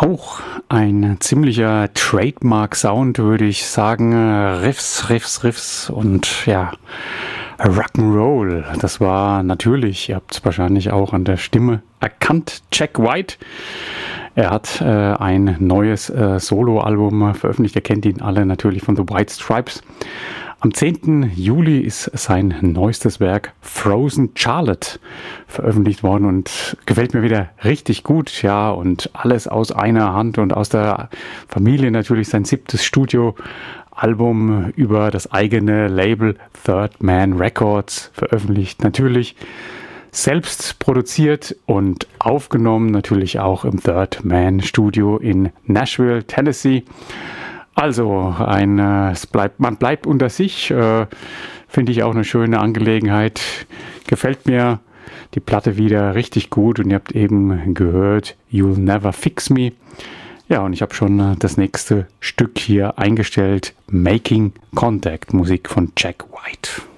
Auch ein ziemlicher Trademark-Sound, würde ich sagen. Riffs und ja, Rock'n'Roll. Das war natürlich, ihr habt es wahrscheinlich auch an der Stimme erkannt, Jack White. Er hat ein neues Solo-Album veröffentlicht. Ihr kennt ihn alle natürlich von The White Stripes. Am 10. Juli ist sein neuestes Werk Frozen Charlotte veröffentlicht worden und gefällt mir wieder richtig gut. Ja, und alles aus einer Hand und aus der Familie natürlich sein 7. Studioalbum über das eigene Label Third Man Records veröffentlicht. Natürlich selbst produziert und aufgenommen, natürlich auch im Third Man Studio in Nashville, Tennessee. Also, man bleibt unter sich, finde ich auch eine schöne Angelegenheit. Gefällt mir die Platte wieder richtig gut und ihr habt eben gehört, You'll Never Fix Me. Ja, und ich habe schon das nächste Stück hier eingestellt, Making Contact, Musik von Jack White.